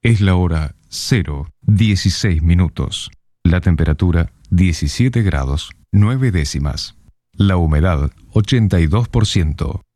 Es la hora 0:16. La temperatura 17 grados 9 décimas. La humedad 82%.